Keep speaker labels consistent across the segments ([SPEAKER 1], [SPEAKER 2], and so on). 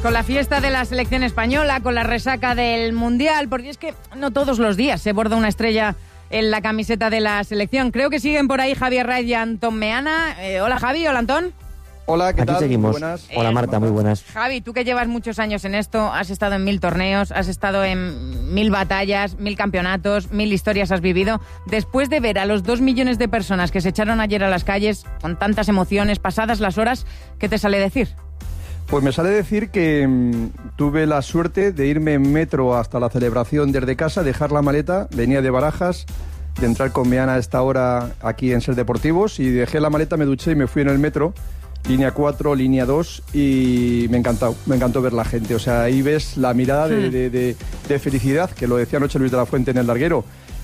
[SPEAKER 1] con la fiesta de la selección española, con la resaca del Mundial, porque es que no todos los días se borda una estrella en la camiseta de la selección. Creo que siguen por ahí Javier Raiz y Antón Meana. Hola Javi, hola Antón.
[SPEAKER 2] Hola, ¿qué tal?
[SPEAKER 3] Aquí seguimos.
[SPEAKER 2] Muy buenas.
[SPEAKER 3] Hola Marta, muy buenas.
[SPEAKER 1] Javi, tú que llevas muchos años en esto, has estado en 1000 torneos, has estado en 1000 batallas, 1000 campeonatos, 1000 historias has vivido. Después de ver a los 2 millones de personas que se echaron ayer a las calles con tantas emociones, pasadas las horas, ¿qué te sale decir?
[SPEAKER 2] Pues me sale decir que tuve la suerte de irme en metro hasta la celebración desde casa, dejar la maleta, venía de Barajas, de entrar con Meana a esta hora aquí en Ser Deportivos, y dejé la maleta, me duché y me fui en el metro, línea 4, línea 2, y me encantó ver la gente. O sea, ahí ves la mirada de felicidad, que lo decía anoche Luis de la Fuente en el larguero.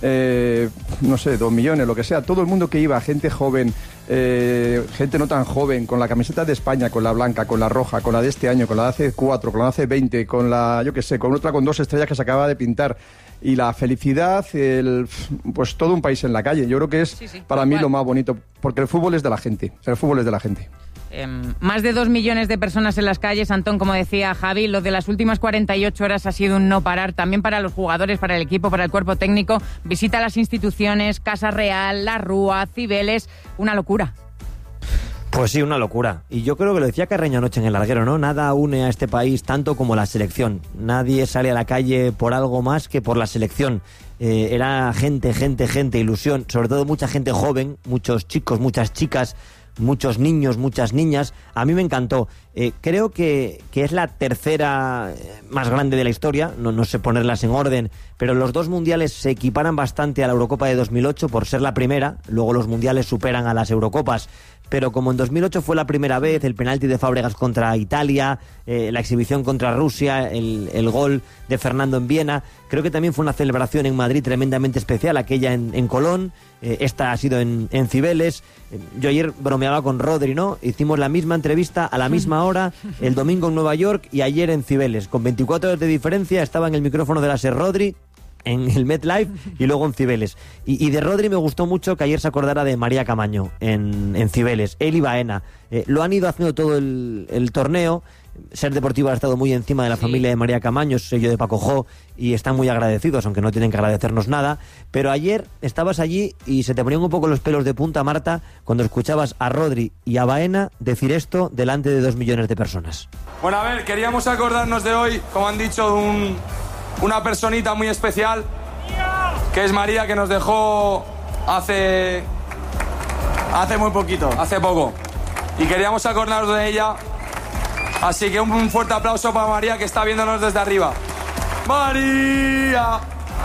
[SPEAKER 2] No sé, 2 millones, lo que sea, todo el mundo que iba, gente joven, gente no tan joven, con la camiseta de España, con la blanca, con la roja, con la de este año, con la de hace 4, con la de hace 20, con la, yo qué sé, con otra con 2 estrellas que se acaba de pintar, y la felicidad, pues todo un país en la calle. Yo creo que es para mí lo más bonito, porque el fútbol es de la gente, el fútbol es de la gente.
[SPEAKER 1] Más de 2 millones de personas en las calles, Antón, como decía Javi, lo de las últimas 48 horas ha sido un no parar, también para los jugadores, para el equipo, para el cuerpo técnico, visita a las instituciones, Casa Real, La Rúa, Cibeles, una locura.
[SPEAKER 3] Pues sí, una locura. Y yo creo que lo decía Carreño anoche en el larguero, ¿no? Nada une a este país tanto como la selección. Nadie sale a la calle por algo más que por la selección. Era gente, ilusión, sobre todo mucha gente joven, muchos chicos, muchas chicas, muchos niños, muchas niñas. A mí me encantó. Creo que es la tercera más grande de la historia, no sé ponerlas en orden, pero los 2 mundiales se equiparan bastante a la Eurocopa de 2008 por ser la primera. Luego los mundiales superan a las Eurocopas, pero como en 2008 fue la primera vez, el penalti de Fábregas contra Italia, la exhibición contra Rusia, el gol de Fernando en Viena, creo que también fue una celebración en Madrid tremendamente especial, aquella en Colón, esta ha sido en Cibeles. Yo ayer bromeaba con Rodri, ¿no? Hicimos la misma entrevista a la misma hora, el domingo en Nueva York y ayer en Cibeles, con 24 horas de diferencia. Estaba en el micrófono de la SER Rodri, en el MetLife y luego en Cibeles. Y de Rodri me gustó mucho que ayer se acordara de María Camaño en Cibeles. Él y Baena. Lo han ido haciendo todo el torneo. Ser Deportivo ha estado muy encima de la familia de María Camaño, sello de Paco Jo, y están muy agradecidos, aunque no tienen que agradecernos nada. Pero ayer estabas allí y se te ponían un poco los pelos de punta, Marta, cuando escuchabas a Rodri y a Baena decir esto delante de 2 millones de personas.
[SPEAKER 4] Bueno, a ver, queríamos acordarnos de hoy, como han dicho, una personita muy especial, que es María, que nos dejó hace muy poquito, hace poco. Y queríamos acordarnos de ella. Así que un fuerte aplauso para María, que está viéndonos desde arriba. ¡María!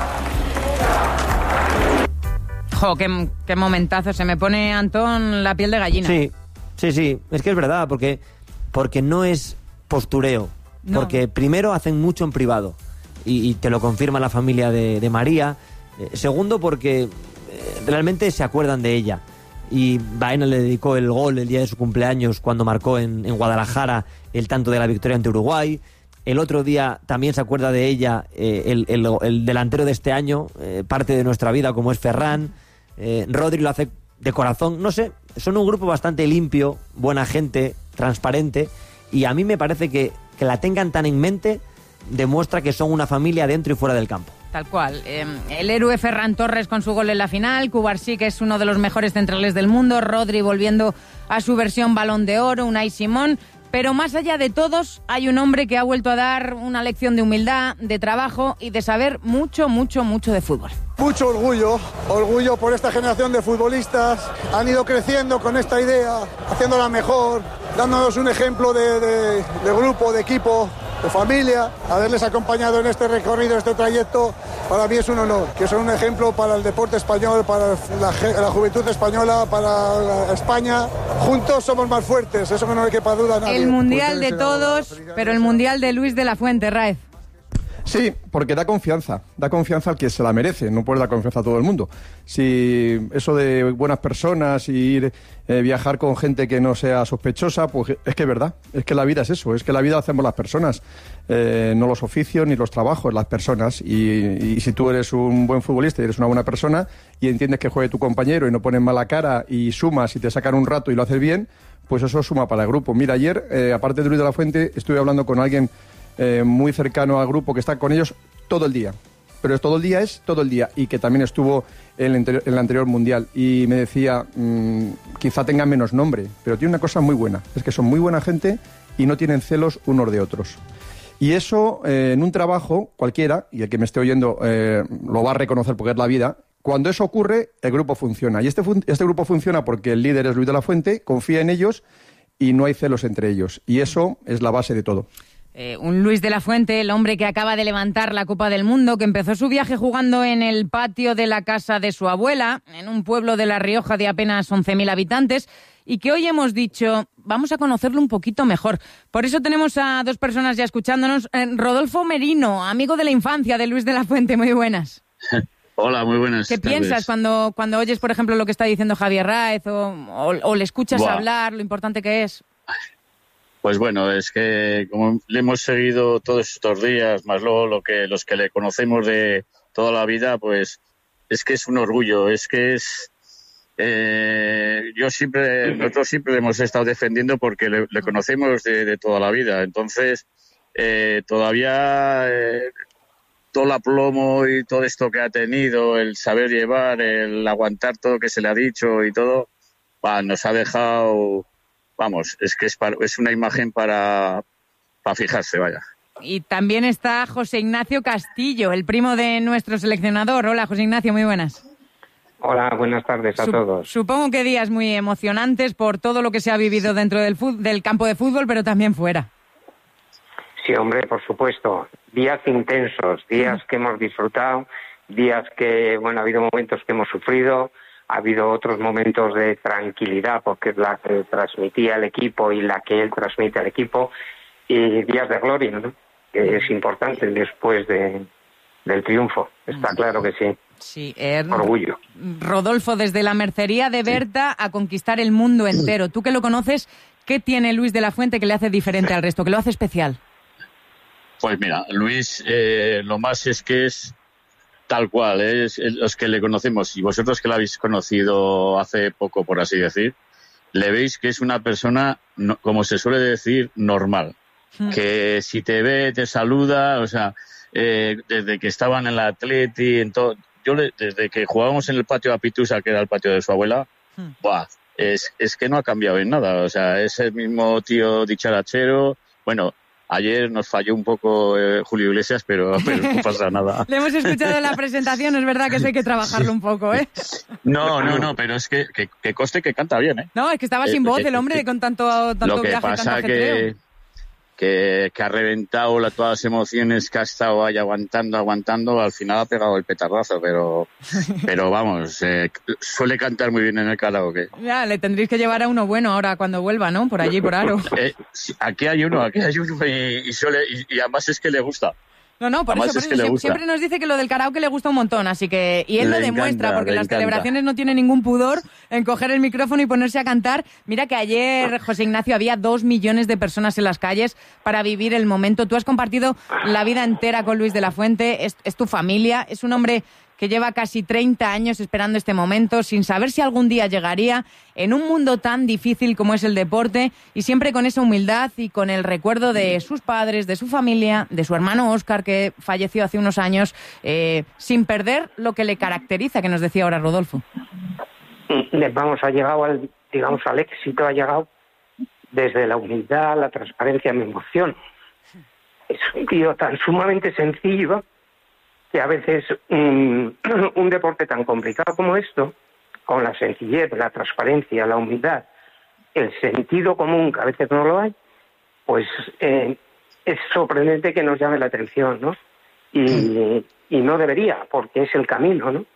[SPEAKER 1] Jo, qué momentazo. Se me pone, Antón, la piel de gallina.
[SPEAKER 3] Sí. Es que es verdad, porque no es postureo. No. Porque primero hacen mucho en privado. Y te lo confirma la familia de María. Segundo, porque realmente se acuerdan de ella. Y Baena le dedicó el gol el día de su cumpleaños cuando marcó en Guadalajara el tanto de la victoria ante Uruguay. El otro día también se acuerda de ella el delantero de este año, parte de nuestra vida, como es Ferran. Rodri lo hace de corazón. No sé, son un grupo bastante limpio, buena gente, transparente, y a mí me parece que la tengan tan en mente demuestra que son una familia dentro y fuera del campo.
[SPEAKER 1] Tal cual. El héroe Ferran Torres con su gol en la final, Cubarsí, que es uno de los mejores centrales del mundo, Rodri volviendo a su versión Balón de Oro, Unai Simón. Pero más allá de todos, hay un hombre que ha vuelto a dar una lección de humildad, de trabajo y de saber mucho de fútbol.
[SPEAKER 5] Mucho orgullo por esta generación de futbolistas. Han ido creciendo con esta idea, haciéndola mejor, dándonos un ejemplo de grupo, de equipo, de familia. Haberles acompañado en este recorrido, este trayecto, para mí es un honor. Que son un ejemplo para el deporte español, para la juventud española, para España. Juntos somos más fuertes, eso que no le quepa duda a nadie.
[SPEAKER 1] El mundial de todos, pero el mundial de Luis de la Fuente, Raez.
[SPEAKER 2] Sí, porque da confianza al que se la merece, no puede dar confianza a todo el mundo. Si eso de buenas personas y ir viajar con gente que no sea sospechosa, pues es que es verdad, es que la vida es eso, es que la vida la hacemos las personas, no los oficios ni los trabajos, las personas. Y si tú eres un buen futbolista y eres una buena persona y entiendes que juegue tu compañero y no pones mala cara y sumas y te sacan un rato y lo haces bien, pues eso suma para el grupo. Mira, ayer, aparte de Luis de la Fuente, estuve hablando con alguien muy cercano al grupo que está con ellos todo el día. Pero es todo el día, y que también estuvo en el anterior Mundial. Y me decía, quizá tengan menos nombre, pero tiene una cosa muy buena, es que son muy buena gente y no tienen celos unos de otros. Y eso, en un trabajo cualquiera, y el que me esté oyendo lo va a reconocer porque es la vida, cuando eso ocurre, el grupo funciona. Y este grupo funciona porque el líder es Luis de la Fuente, confía en ellos y no hay celos entre ellos. Y eso es la base de todo.
[SPEAKER 1] Un Luis de la Fuente, el hombre que acaba de levantar la Copa del Mundo, que empezó su viaje jugando en el patio de la casa de su abuela, en un pueblo de La Rioja de apenas 11.000 habitantes, y que hoy hemos dicho, vamos a conocerlo un poquito mejor. Por eso tenemos a dos personas ya escuchándonos. Rodolfo Merino, amigo de la infancia de Luis de la Fuente, muy buenas.
[SPEAKER 6] Hola, muy buenas
[SPEAKER 1] ¿Qué
[SPEAKER 6] tardes.
[SPEAKER 1] piensas cuando oyes, por ejemplo, lo que está diciendo Javier Raez o le escuchas hablar, lo importante que es?
[SPEAKER 6] Pues bueno, es que como le hemos seguido todos estos días, más luego los que le conocemos de toda la vida, pues es que es un orgullo, es que es... nosotros siempre le hemos estado defendiendo porque le conocemos de toda la vida, entonces todavía todo el aplomo y todo esto que ha tenido, el saber llevar, el aguantar todo lo que se le ha dicho y todo, nos ha dejado... Vamos, es que es una imagen para fijarse, vaya.
[SPEAKER 1] Y también está José Ignacio Castillo, el primo de nuestro seleccionador. Hola, José Ignacio, muy buenas.
[SPEAKER 7] Hola, buenas tardes a todos.
[SPEAKER 1] Supongo que días muy emocionantes por todo lo que se ha vivido dentro del campo de fútbol, pero también fuera.
[SPEAKER 7] Sí, hombre, por supuesto. Días intensos, días que hemos disfrutado, días que, bueno, ha habido momentos que hemos sufrido, ha habido otros momentos de tranquilidad, porque es la que transmitía el equipo y la que él transmite al equipo, y días de gloria, ¿no? Que es importante después del triunfo. Está claro que sí.
[SPEAKER 1] Sí,
[SPEAKER 7] orgullo.
[SPEAKER 1] Rodolfo, desde la mercería de Berta a conquistar el mundo entero. Tú que lo conoces, ¿qué tiene Luis de la Fuente que le hace diferente al resto, que lo hace especial?
[SPEAKER 6] Pues mira, Luis, lo más es que es tal cual, es los que le conocemos, y vosotros que la habéis conocido hace poco, por así decir, le veis que es una persona, como se suele decir, normal. Que si te ve, te saluda, o sea, desde que estaban en la Atleti, desde que jugábamos en el patio de Apitusa, que era el patio de su abuela, es que no ha cambiado en nada, o sea, es el mismo tío dicharachero. Bueno, ayer nos falló un poco Julio Iglesias, pero no pasa nada.
[SPEAKER 1] Le hemos escuchado en la presentación, es verdad que eso hay que trabajarlo un poco, ¿eh?
[SPEAKER 6] No, pero es que conste que canta bien, ¿eh?
[SPEAKER 1] No, es que estaba sin voz el hombre con tanto
[SPEAKER 6] lo que
[SPEAKER 1] viaje,
[SPEAKER 6] pasa
[SPEAKER 1] tanto ajetreo.
[SPEAKER 6] que ha reventado todas las emociones que ha estado ahí aguantando, al final ha pegado el petardazo, pero vamos, suele cantar muy bien en el karaoke.
[SPEAKER 1] Ya, le tendréis que llevar a uno bueno ahora cuando vuelva, ¿no? Por allí, por Aro.
[SPEAKER 6] Aquí hay uno y además es que le gusta.
[SPEAKER 1] No, por
[SPEAKER 6] además
[SPEAKER 1] eso siempre nos dice que lo del karaoke le gusta un montón, así que... Y él lo demuestra, porque en las celebraciones no tiene ningún pudor en coger el micrófono y ponerse a cantar. Mira que ayer, José Ignacio, había 2 millones de personas en las calles para vivir el momento. Tú has compartido la vida entera con Luis de la Fuente, es tu familia, es un hombre que lleva casi 30 años esperando este momento, sin saber si algún día llegaría, en un mundo tan difícil como es el deporte, y siempre con esa humildad y con el recuerdo de sus padres, de su familia, de su hermano Óscar, que falleció hace unos años, sin perder lo que le caracteriza, que nos decía ahora Rodolfo.
[SPEAKER 7] Ha llegado al éxito, ha llegado desde la humildad, la transparencia, mi emoción. Es un tío tan sumamente sencillo, que a veces un deporte tan complicado como esto, con la sencillez, la transparencia, la humildad, el sentido común, que a veces no lo hay, pues es sorprendente que nos llame la atención, ¿no? Y no debería, porque es el camino, ¿no?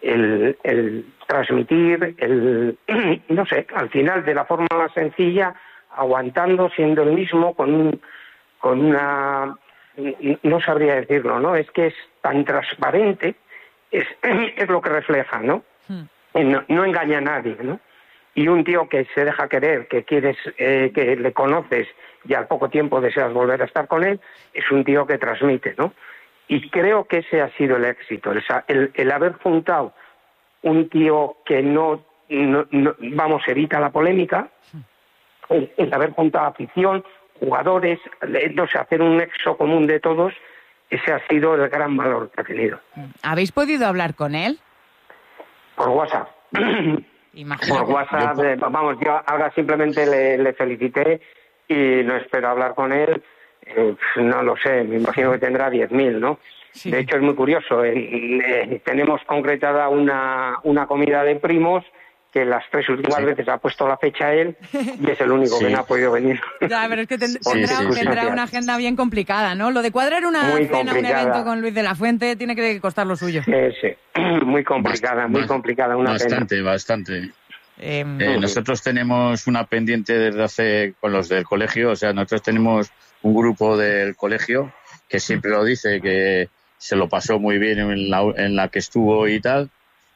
[SPEAKER 7] El transmitir, no sé, al final de la forma más sencilla, aguantando, siendo el mismo, con una... No sabría decirlo, ¿no? Es que es tan transparente, es lo que refleja, ¿no? No engaña a nadie, ¿no? Y un tío que se deja querer, que quieres, que le conoces y al poco tiempo deseas volver a estar con él, es un tío que transmite, ¿no? Y creo que ese ha sido el éxito, el haber juntado un tío que no evita la polémica, el haber juntado afición, jugadores, no sé, hacer un nexo común de todos, ese ha sido el gran valor que ha tenido.
[SPEAKER 1] ¿Habéis podido hablar con él?
[SPEAKER 7] Por WhatsApp.
[SPEAKER 1] Imagino.
[SPEAKER 7] Por WhatsApp, vamos, yo ahora simplemente le felicité y no espero hablar con él. No lo sé, me imagino que tendrá 10.000, ¿no?
[SPEAKER 1] Sí.
[SPEAKER 7] De hecho, es muy curioso. Tenemos concretada una comida de primos que las 3 últimas veces ha puesto la fecha él y es el único que no ha podido venir.
[SPEAKER 1] Ya, pero es que tendrá una agenda bien complicada, ¿no? Lo de cuadrar una cena, un evento con Luis de la Fuente tiene que costar lo suyo.
[SPEAKER 7] Sí. Muy complicada, muy complicada.
[SPEAKER 6] Bastante. Nosotros tenemos una pendiente desde hace con los del colegio, o sea, nosotros tenemos un grupo del colegio que siempre lo dice, que se lo pasó muy bien en la que estuvo y tal,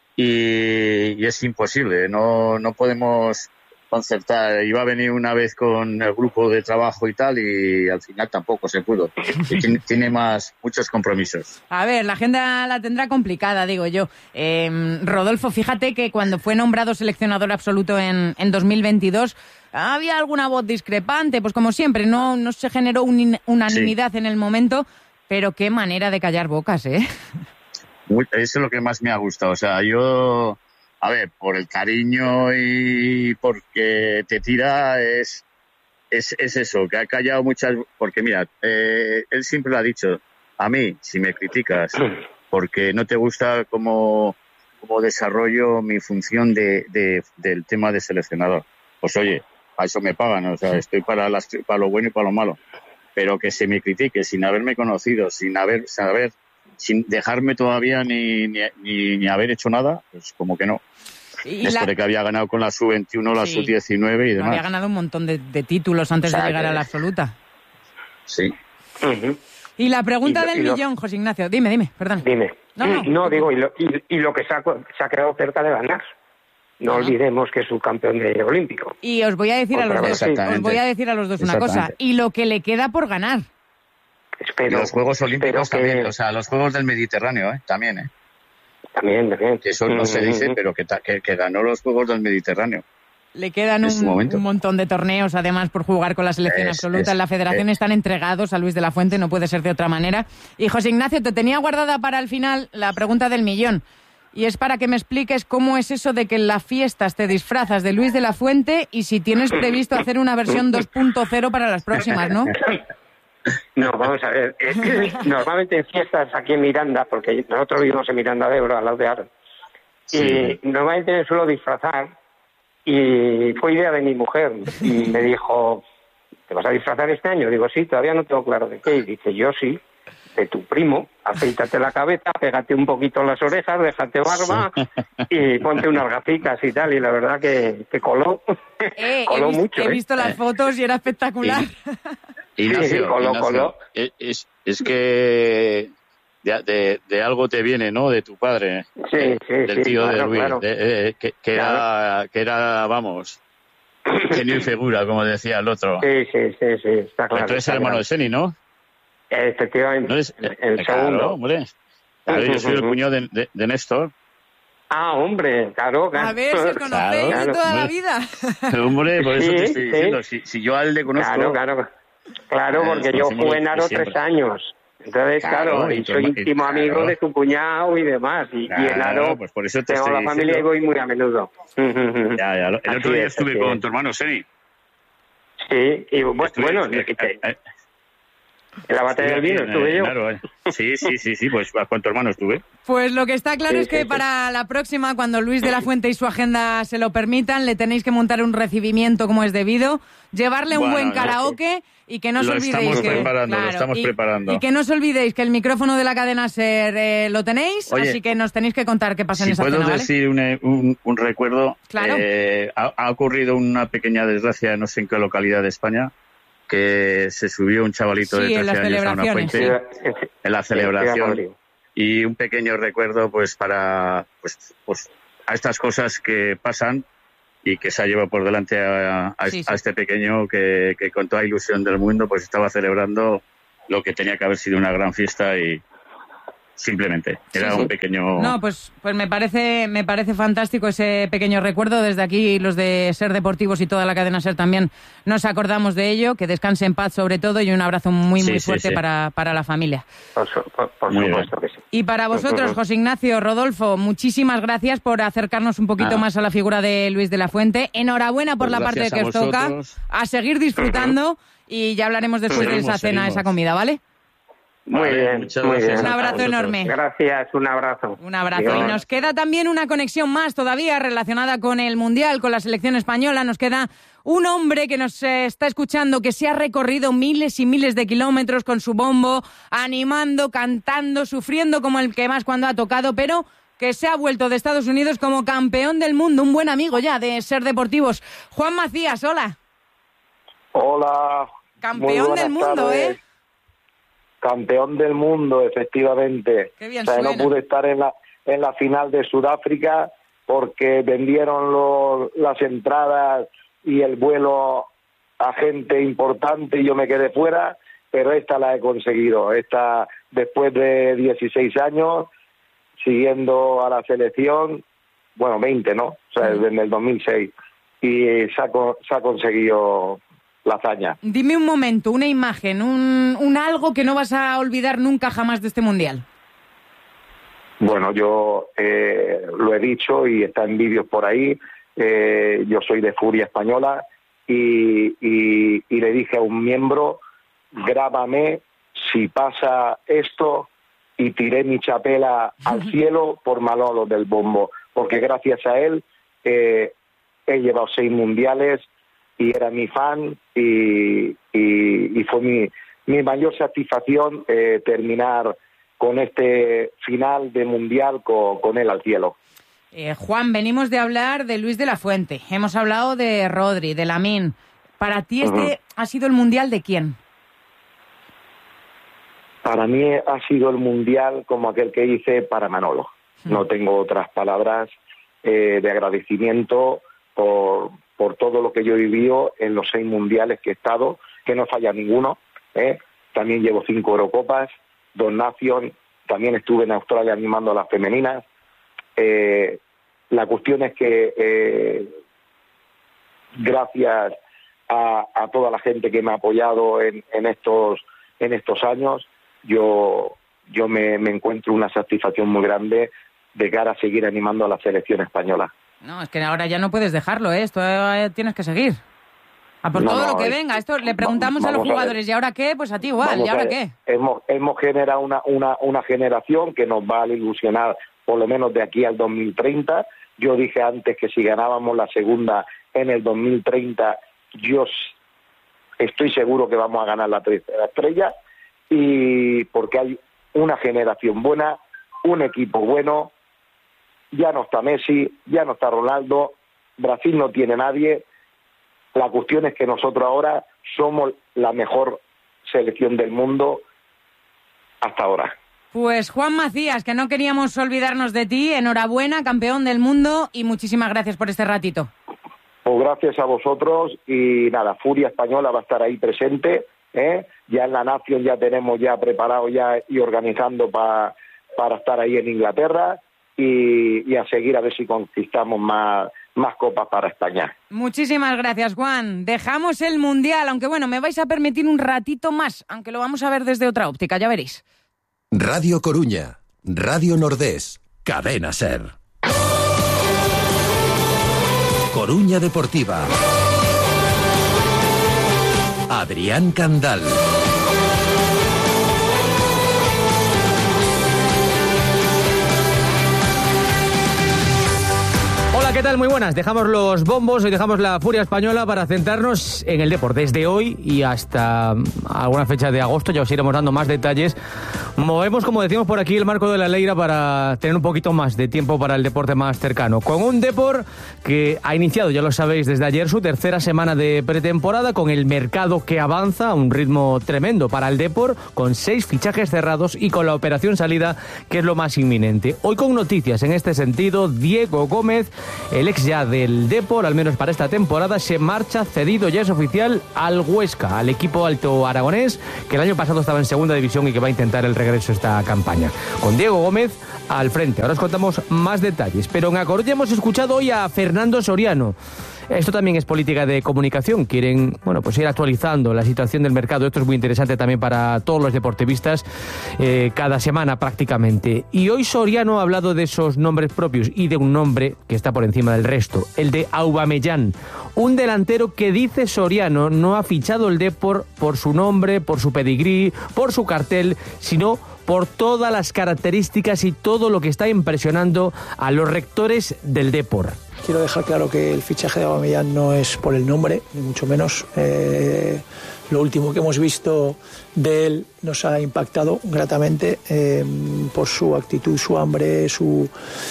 [SPEAKER 6] y es imposible, no podemos concertar. Iba a venir una vez con el grupo de trabajo y tal, y al final tampoco se pudo. Tiene muchos compromisos.
[SPEAKER 1] A ver, la agenda la tendrá complicada, digo yo. Rodolfo, fíjate que cuando fue nombrado seleccionador absoluto en 2022, había alguna voz discrepante, pues como siempre, no se generó unanimidad en el momento, pero qué manera de callar bocas, ¿eh?
[SPEAKER 6] Eso es lo que más me ha gustado. O sea, yo, a ver, por el cariño y porque te tira, es eso, que ha callado muchas. Porque mira, él siempre lo ha dicho, a mí, si me criticas porque no te gusta cómo desarrollo mi función del tema de seleccionador, pues oye, a eso me pagan, o sea, estoy para lo bueno y para lo malo. Pero que se me critique sin haberme conocido, sin dejarme todavía ni haber hecho nada, pues como que no. Después de que había ganado con la sub-21, la sub-19 y demás.
[SPEAKER 1] Había ganado un montón de títulos antes de llegar a la absoluta.
[SPEAKER 6] Sí.
[SPEAKER 7] Uh-huh.
[SPEAKER 1] Y la pregunta del millón, José Ignacio. Dime, perdón.
[SPEAKER 7] Dime. No, digo, y lo que se ha quedado cerca de ganar. No olvidemos que es un campeón olímpico.
[SPEAKER 1] Y os voy a decir a los dos una cosa. Y lo que le queda por ganar.
[SPEAKER 6] Y los Juegos Olímpicos también, o sea, los Juegos del Mediterráneo, también.
[SPEAKER 7] También.
[SPEAKER 6] Que eso no se dice, pero que ganó los Juegos del Mediterráneo.
[SPEAKER 1] Le quedan un montón de torneos, además, por jugar con la selección absoluta. En la federación están entregados a Luis de la Fuente, no puede ser de otra manera. Y José Ignacio, te tenía guardada para el final la pregunta del millón. Y es para que me expliques cómo es eso de que en las fiestas te disfrazas de Luis de la Fuente y si tienes previsto hacer una versión 2.0 para las próximas, ¿no?
[SPEAKER 7] No, vamos a ver. Normalmente en fiestas aquí en Miranda, porque nosotros vivimos en Miranda de Ebro, al lado de Aro, y normalmente me suelo disfrazar, y fue idea de mi mujer. Y me dijo, ¿te vas a disfrazar este año? Digo, sí, todavía no tengo claro de qué. Y dice, yo sí. De tu primo, afeítate la cabeza, pégate un poquito las orejas, déjate barba y ponte unas gafitas y tal, y la verdad que coló, coló mucho.
[SPEAKER 1] He visto las fotos y era espectacular.
[SPEAKER 6] Ignacio,
[SPEAKER 7] coló.
[SPEAKER 6] Es que de algo te viene, ¿no? De tu padre, del tío de Luis, claro. Que era, vamos, genio y figura, como decía el otro.
[SPEAKER 7] Sí, está claro.
[SPEAKER 6] Entonces el hermano de Seni, ¿no?
[SPEAKER 7] Efectivamente, el segundo.
[SPEAKER 6] Claro, hombre. Claro, yo soy el cuñado de Néstor.
[SPEAKER 7] Ah, hombre, claro.
[SPEAKER 1] A ver, si os conocéis de toda la vida.
[SPEAKER 6] Hombre, por eso te estoy diciendo. Si yo a él le conozco...
[SPEAKER 7] Claro, porque yo jugué en Aro 3 años. Entonces, claro, y soy íntimo amigo de tu cuñado y demás. Y en Aro
[SPEAKER 6] pues por eso
[SPEAKER 7] tengo la familia y voy muy a menudo.
[SPEAKER 6] Ya. El otro día estuve con tu hermano, Seni.
[SPEAKER 7] Sí, y bueno... En la batalla del vino estuve yo.
[SPEAKER 6] Claro, sí, pues con tu hermano estuve.
[SPEAKER 1] Pues lo que está claro es que para la próxima, cuando Luis de la Fuente y su agenda se lo permitan, le tenéis que montar un recibimiento como es debido, llevarle un buen karaoke y que no os olvidéis
[SPEAKER 6] lo estamos preparando.
[SPEAKER 1] Y que no os olvidéis que el micrófono de la cadena SER lo tenéis, así que nos tenéis que contar qué pasa en esa cena, ¿vale?
[SPEAKER 6] Si puedo decir un recuerdo,
[SPEAKER 1] claro.
[SPEAKER 6] Ha ocurrido una pequeña desgracia, no sé en qué localidad de España, que se subió un chavalito de 13 años a una fuente en la celebración, y un pequeño recuerdo pues para a estas cosas que pasan y que se ha llevado por delante a este pequeño que con toda ilusión del mundo pues estaba celebrando lo que tenía que haber sido una gran fiesta y simplemente. Era un pequeño...
[SPEAKER 1] No, pues me parece fantástico ese pequeño recuerdo. Desde aquí, los de Ser Deportivos y toda la cadena Ser también nos acordamos de ello. Que descanse en paz sobre todo y un abrazo muy fuerte para la familia.
[SPEAKER 7] Por supuesto que sí.
[SPEAKER 1] Y para vosotros, José Ignacio, Rodolfo, muchísimas gracias por acercarnos un poquito más a la figura de Luis de la Fuente. Enhorabuena por la parte que os toca. A seguir disfrutando y ya hablaremos después de esa cena, esa comida, ¿vale?
[SPEAKER 7] Muy bien.
[SPEAKER 1] Un abrazo enorme.
[SPEAKER 7] Gracias, un abrazo.
[SPEAKER 1] Un abrazo. Y nos queda también una conexión más todavía relacionada con el Mundial, con la selección española. Nos queda un hombre que nos está escuchando, que se ha recorrido miles y miles de kilómetros con su bombo, animando, cantando, sufriendo como el que más cuando ha tocado, pero que se ha vuelto de Estados Unidos como campeón del mundo, un buen amigo ya de Ser Deportivos. Juan Macías, hola.
[SPEAKER 8] Hola.
[SPEAKER 1] Campeón del mundo,
[SPEAKER 8] tardes. Campeón del mundo, efectivamente.
[SPEAKER 1] Qué bien
[SPEAKER 8] no pude estar en la final de Sudáfrica porque vendieron las entradas y el vuelo a gente importante y yo me quedé fuera, pero esta la he conseguido. Esta, después de 16 años, siguiendo a la selección, 20, ¿no? O sea, desde el 2006. Y se ha conseguido la hazaña.
[SPEAKER 1] Dime un momento, una imagen, un algo que no vas a olvidar nunca jamás de este Mundial.
[SPEAKER 8] Bueno, yo lo he dicho y está en vídeos por ahí. Yo soy de Furia Española y le dije a un miembro, grábame si pasa esto, y tiré mi chapela al cielo por Manolo del Bombo, porque gracias a él he llevado 6 mundiales y era mi fan y fue mi mayor satisfacción terminar con este final de mundial con él al cielo.
[SPEAKER 1] Juan, venimos de hablar de Luis de la Fuente, hemos hablado de Rodri, de Lamine. ¿Para ti ha sido el mundial de quién?
[SPEAKER 8] Para mí ha sido el mundial como aquel que hice para Manolo. No tengo otras palabras de agradecimiento por todo lo que yo he vivido en los 6 mundiales que he estado, que no falla ninguno. También llevo 5 Eurocopas, 2 Nations, también estuve en Australia animando a las femeninas. La cuestión es que gracias a toda la gente que me ha apoyado en estos años, yo me encuentro una satisfacción muy grande de cara a seguir animando a la selección española.
[SPEAKER 1] No, es que ahora ya no puedes dejarlo, esto tienes que seguir. A por todo lo que venga. Esto le preguntamos a los jugadores, ¿y ahora qué? Pues a ti igual, ¿y ahora qué?
[SPEAKER 8] Hemos generado una generación que nos va a ilusionar por lo menos de aquí al 2030. Yo dije antes que si ganábamos la segunda en el 2030, yo estoy seguro que vamos a ganar la tercera estrella, y porque hay una generación buena, un equipo bueno. Ya no está Messi, ya no está Ronaldo, Brasil no tiene nadie. La cuestión es que nosotros ahora somos la mejor selección del mundo hasta ahora.
[SPEAKER 1] Pues Juan Macías, que no queríamos olvidarnos de ti, enhorabuena, campeón del mundo, y muchísimas gracias por este ratito.
[SPEAKER 8] Pues gracias a vosotros, y nada, Furia Española va a estar ahí presente, ya en la Nación ya tenemos ya preparado ya y organizando para estar ahí en Inglaterra, y a seguir a ver si conquistamos más copas para España.
[SPEAKER 1] Muchísimas gracias, Juan. Dejamos el Mundial, aunque bueno, me vais a permitir un ratito más, aunque lo vamos a ver desde otra óptica, ya veréis.
[SPEAKER 9] Radio Coruña, Radio Nordés, Cadena Ser. Coruña Deportiva. Adrián Candal.
[SPEAKER 10] ¿Qué tal? Muy buenas. Dejamos los bombos y dejamos la Furia Española para centrarnos en el deporte. Desde hoy y hasta alguna fecha de agosto, ya os iremos dando más detalles. Movemos, como decimos por aquí, el marco de la Leira para tener un poquito más de tiempo para el deporte más cercano. Con un Depor que ha iniciado, ya lo sabéis, desde ayer su tercera semana de pretemporada, con el mercado que avanza a un ritmo tremendo para el Depor, con 6 fichajes cerrados y con la operación salida, que es lo más inminente. Hoy con noticias en este sentido, Diego Gómez, el ex ya del Depor, al menos para esta temporada, se marcha cedido, ya es oficial, al Huesca, al equipo alto aragonés, que el año pasado estaba en segunda división y que va a intentar el regreso esta campaña. Con Diego Gómez al frente. Ahora os contamos más detalles. Pero en A Coruña hemos escuchado hoy a Fernando Soriano. Esto también es política de comunicación. Quieren, pues ir actualizando la situación del mercado. Esto es muy interesante también para todos los deportivistas, cada semana prácticamente. Y hoy Soriano ha hablado de esos nombres propios y de un nombre que está por encima del resto, el de Aubameyang. Un delantero que, dice Soriano, no ha fichado el Depor por su nombre, por su pedigrí, por su cartel, sino por todas las características y todo lo que está impresionando a los rectores del Depor.
[SPEAKER 11] Quiero dejar claro que el fichaje de Aubameyang no es por el nombre, ni mucho menos. Lo último que hemos visto de él nos ha impactado gratamente por su actitud, su hambre, su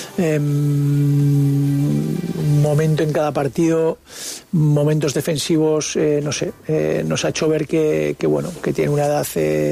[SPEAKER 11] momento en cada partido, momentos defensivos, nos ha hecho ver que tiene una edad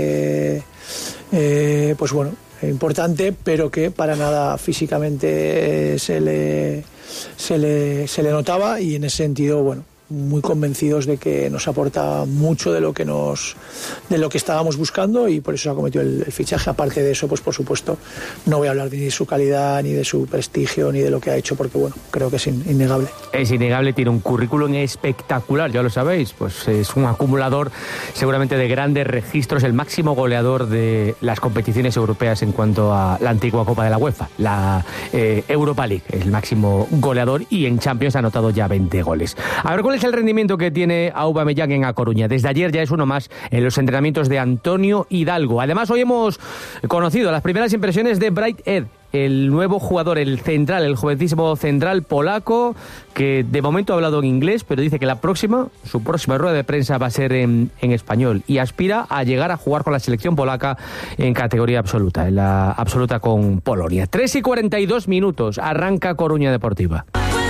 [SPEAKER 11] importante, pero que para nada físicamente se le notaba, y en ese sentido, muy convencidos de que nos aporta mucho de lo que estábamos buscando, y por eso se ha cometido el fichaje. Aparte de eso, pues por supuesto, no voy a hablar ni de su calidad, ni de su prestigio, ni de lo que ha hecho, porque creo que es innegable.
[SPEAKER 10] Es innegable, tiene un currículum espectacular, ya lo sabéis, pues es un acumulador seguramente de grandes registros, el máximo goleador de las competiciones europeas en cuanto a la antigua Copa de la UEFA, la Europa League, el máximo goleador, y en Champions ha anotado ya 20 goles. A ver, ¿cuál es el rendimiento que tiene Aubameyang en A Coruña? Desde ayer ya es uno más en los entrenamientos de Antonio Hidalgo. Además, hoy hemos conocido las primeras impresiones de Bright Ed, el nuevo jugador, el jovencísimo central polaco, que de momento ha hablado en inglés, pero dice que su próxima rueda de prensa va a ser en español, y aspira a llegar a jugar con la selección polaca en categoría absoluta, en la absoluta con Polonia. 3:42, arranca Coruña Deportiva.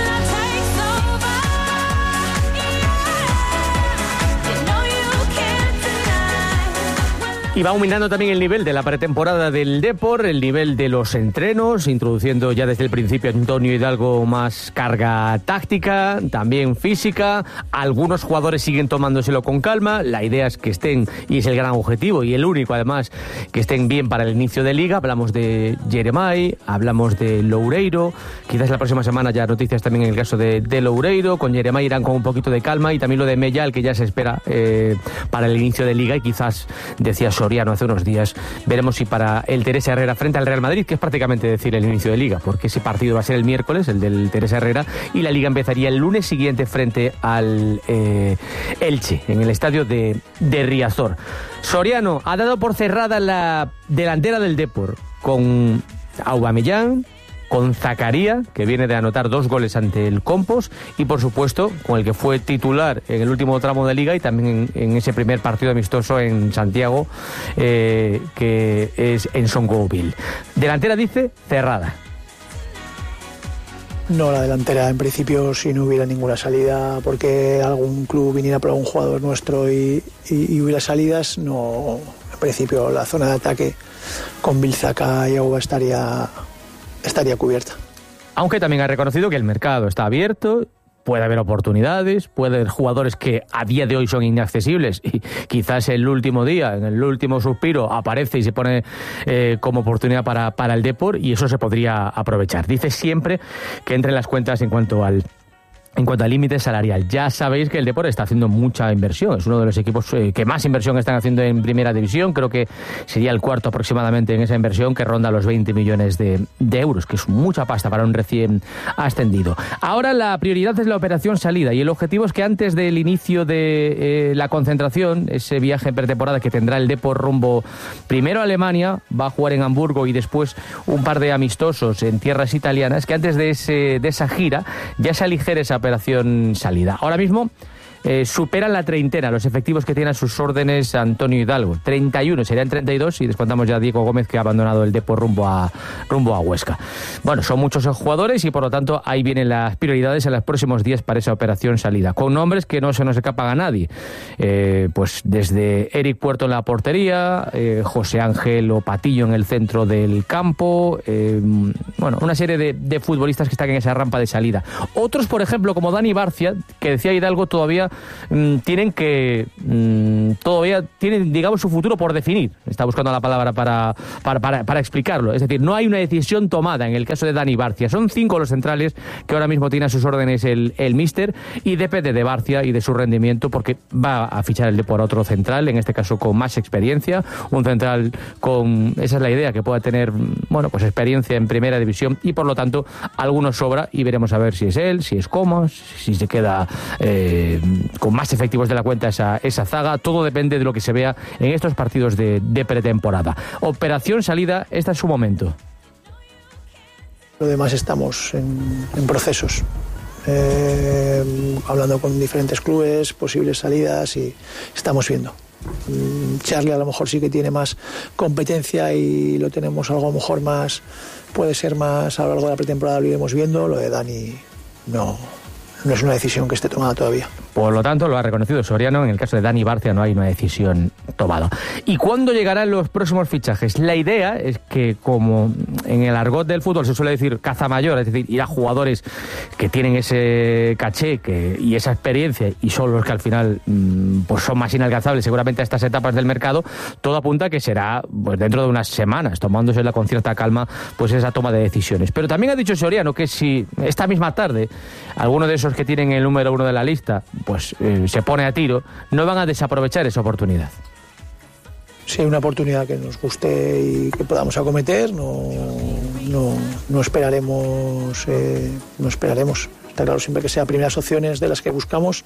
[SPEAKER 10] Y va aumentando también el nivel de la pretemporada del Depor, el nivel de los entrenos, introduciendo ya desde el principio Antonio Hidalgo más carga táctica, también física. Algunos jugadores siguen tomándoselo con calma. La idea es que estén, y es el gran objetivo, y el único además, que estén bien para el inicio de Liga. Hablamos de Jeremai, hablamos de Loureiro. Quizás la próxima semana ya noticias también en el caso de Loureiro. Con Jeremai irán con un poquito de calma, y también lo de Mella, el que ya se espera para el inicio de Liga, y quizás, decía Soriano hace unos días, veremos si para el Teresa Herrera frente al Real Madrid, que es prácticamente decir el inicio de Liga, porque ese partido va a ser el miércoles, el del Teresa Herrera, y la Liga empezaría el lunes siguiente frente al Elche, en el estadio de Riazor. Soriano ha dado por cerrada la delantera del Depor, con Aubameyang, con Zakaria, que viene de anotar 2 goles ante el Compos, y por supuesto con el que fue titular en el último tramo de Liga, y también en ese primer partido amistoso en Santiago, que es en Son Gouville. Delantera, dice, cerrada.
[SPEAKER 11] No, la delantera, en principio, si no hubiera ninguna salida, porque algún club viniera por algún jugador nuestro y hubiera salidas, no, en principio la zona de ataque con Bilzaka y Auba estaría cubierta.
[SPEAKER 10] Aunque también ha reconocido que el mercado está abierto, puede haber oportunidades, puede haber jugadores que a día de hoy son inaccesibles, y quizás el último día, en el último suspiro, aparece y se pone como oportunidad para el Depor, y eso se podría aprovechar. Dice siempre que entre en las cuentas en cuanto al límite salarial. Ya sabéis que el Depor está haciendo mucha inversión. Es uno de los equipos que más inversión están haciendo en primera división. Creo que sería el cuarto aproximadamente en esa inversión, que ronda los 20 millones de euros, que es mucha pasta para un recién ascendido. Ahora la prioridad es la operación salida, y el objetivo es que antes del inicio de la concentración, ese viaje pretemporada que tendrá el Depor rumbo primero a Alemania, va a jugar en Hamburgo y después un par de amistosos en tierras italianas, que antes de esa gira ya se aligere esa operación salida. Ahora mismo superan la treintena los efectivos que tiene a sus órdenes Antonio Hidalgo. 31, serían 32 si descontamos ya a Diego Gómez, que ha abandonado el Depor rumbo a Huesca. Bueno, son muchos jugadores, y por lo tanto ahí vienen las prioridades en los próximos días para esa operación salida, con nombres que no se nos escapan a nadie. Pues desde Eric Puerto en la portería, José Ángel o Patillo en el centro del campo, una serie de futbolistas que están en esa rampa de salida. Otros, por ejemplo, como Dani Barcia, que decía Hidalgo, todavía tienen que todavía tienen, digamos, su futuro por definir. Está buscando la palabra para explicarlo. Es decir, no hay una decisión tomada en el caso de Dani Barcia. Son 5 los centrales que ahora mismo tiene a sus órdenes el míster, y depende de Barcia y de su rendimiento, porque va a fichar el Depor a otro central, en este caso con más experiencia, un central con, esa es la idea, que pueda tener, bueno, pues experiencia en primera división, y por lo tanto algunos sobra, y veremos a ver si es él, si es Comas, si se queda con más efectivos de la cuenta esa zaga. Todo depende de lo que se vea en estos partidos de pretemporada. Operación salida, este es su momento.
[SPEAKER 11] Lo demás estamos en procesos, hablando con diferentes clubes, posibles salidas, y estamos viendo. Charlie a lo mejor sí que tiene más competencia y lo tenemos algo a lo mejor más, puede ser más a lo largo de la pretemporada, lo iremos viendo. Lo de Dani no es una decisión que esté tomada todavía.
[SPEAKER 10] Por lo tanto, lo ha reconocido Soriano, en el caso de Dani Barcia no hay una decisión tomada. ¿Y cuándo llegarán los próximos fichajes? La idea es que, como en el argot del fútbol se suele decir caza mayor, es decir, ir a jugadores que tienen ese caché y esa experiencia, y son los que al final pues son más inalcanzables seguramente a estas etapas del mercado, todo apunta a que será pues dentro de unas semanas, tomándosela con cierta calma pues esa toma de decisiones. Pero también ha dicho Soriano que si esta misma tarde alguno de esos que tienen el número 1 de la lista pues se pone a tiro, no van a desaprovechar esa oportunidad.
[SPEAKER 11] Si hay una oportunidad que nos guste y que podamos acometer, no esperaremos. Está claro, siempre que sea primeras opciones de las que buscamos,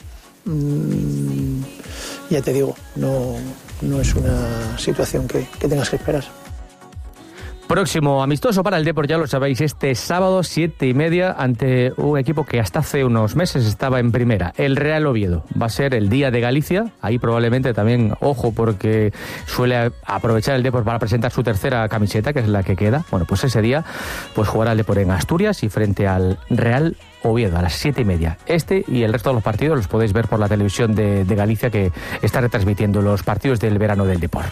[SPEAKER 11] ya te digo, no es una situación que tengas que esperar.
[SPEAKER 10] Próximo amistoso para el Depor, ya lo sabéis, este sábado 7:30 ante un equipo que hasta hace unos meses estaba en primera, el Real Oviedo. Va a ser el Día de Galicia, ahí probablemente también, ojo, porque suele aprovechar el Depor para presentar su tercera camiseta, que es la que queda. Bueno, pues ese día pues jugará el Depor en Asturias y frente al Real Oviedo a las 7:30. Este y el resto de los partidos los podéis ver por la televisión de Galicia, que está retransmitiendo los partidos del verano del Depor.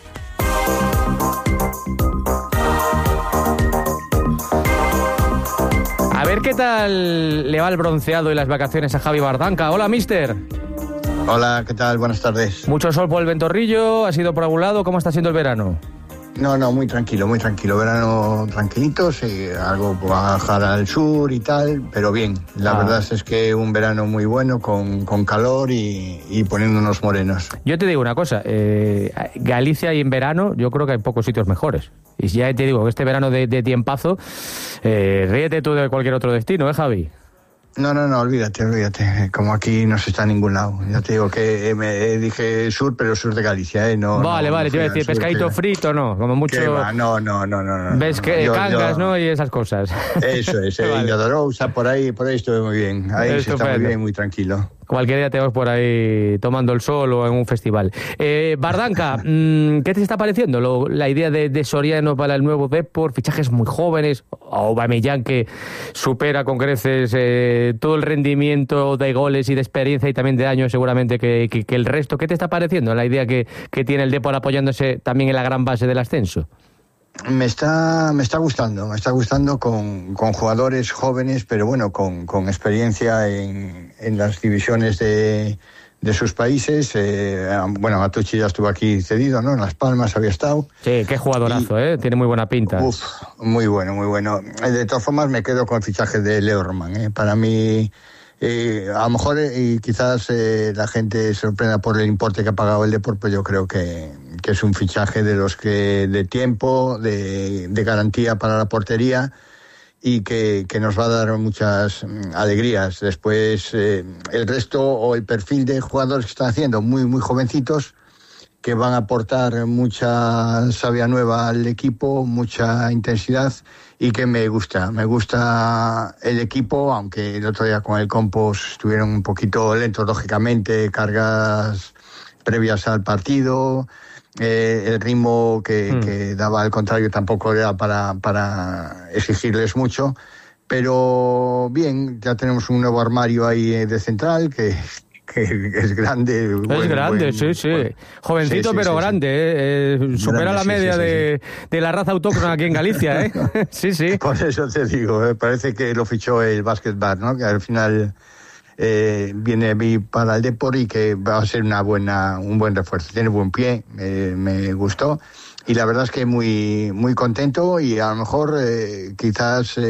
[SPEAKER 10] A ver qué tal le va el bronceado y las vacaciones a Javi Bardanca. Hola, mister.
[SPEAKER 12] Hola, ¿qué tal? Buenas tardes.
[SPEAKER 10] Mucho sol por el Ventorrillo, ¿has ido por algún lado? ¿Cómo está siendo el verano?
[SPEAKER 12] No, muy tranquilo. Verano tranquilito, sí, algo bajar al sur y tal, pero bien. La verdad es que un verano muy bueno, con calor y poniéndonos morenos.
[SPEAKER 10] Yo te digo una cosa, Galicia y en verano yo creo que hay pocos sitios mejores. Y ya te digo, este verano de tiempazo, ríete tú de cualquier otro destino, Javi?
[SPEAKER 12] No, olvídate. Como aquí no se está en ningún lado. Ya te digo que me dije sur, pero sur de Galicia, ¿eh?
[SPEAKER 10] Vale, te iba a decir, pescadito frito, no, como mucho...
[SPEAKER 12] No.
[SPEAKER 10] ¿Ves que cangas, no? Y esas cosas.
[SPEAKER 12] Eso es, vale. Dorousa, por ahí estuve muy bien. Ahí se está muy bien, muy tranquilo.
[SPEAKER 10] Cualquier día te vas por ahí tomando el sol o en un festival. Bardanca, ¿qué te está pareciendo la idea de Soriano para el nuevo Depor? Fichajes muy jóvenes, Aubameyang, que supera con creces todo el rendimiento de goles y de experiencia y también de años seguramente que el resto. ¿Qué te está pareciendo la idea que tiene el Depor apoyándose también en la gran base del ascenso?
[SPEAKER 12] Me está gustando con jugadores jóvenes, pero bueno, con experiencia en las divisiones de sus países. Atucci ya estuvo aquí cedido, ¿no? En Las Palmas había estado.
[SPEAKER 10] Sí, qué jugadorazo, tiene muy buena pinta.
[SPEAKER 12] Muy bueno. De todas formas me quedo con el fichaje de Leo Roman, Para mí... a lo mejor y quizás la gente se sorprenda por el importe que ha pagado el Depor, pues yo creo que es un fichaje de los que de tiempo, de garantía para la portería y que nos va a dar muchas alegrías. Después el resto o el perfil de jugadores que están haciendo muy jovencitos, que van a aportar mucha savia nueva al equipo, mucha intensidad, y que me gusta el equipo, aunque el otro día con el Compos estuvieron un poquito lentos, lógicamente, cargas previas al partido, el ritmo que daba al contrario tampoco era para exigirles mucho, pero bien, ya tenemos un nuevo armario ahí de central que es grande.
[SPEAKER 10] Sí. Jovencito, sí, pero grande. Supera grande, la media de la raza autóctona aquí en Galicia, Sí.
[SPEAKER 12] Por eso te digo, parece que lo fichó el Basket Bar, ¿no? Que al final viene para el Depor y que va a ser un buen refuerzo. Tiene buen pie, me gustó. Y la verdad es que muy, muy contento y a lo mejor quizás